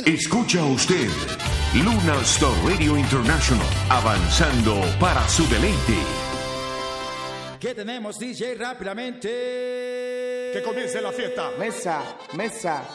Escucha usted Lunar Star Radio International, avanzando para su deleite. ¿Qué tenemos, DJ? Rápidamente. Que comience la fiesta. Mesa, mesa.